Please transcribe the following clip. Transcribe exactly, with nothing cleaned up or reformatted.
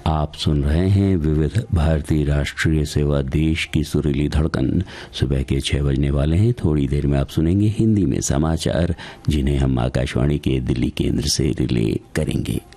आप सुन रहे हैं विविध भारतीय राष्ट्रीय सेवा, देश की सुरीली धड़कन। सुबह के छह बजने वाले हैं। थोड़ी देर में आप सुनेंगे हिंदी में समाचार, जिन्हें हम आकाशवाणी के दिल्ली केंद्र से रिले करेंगे।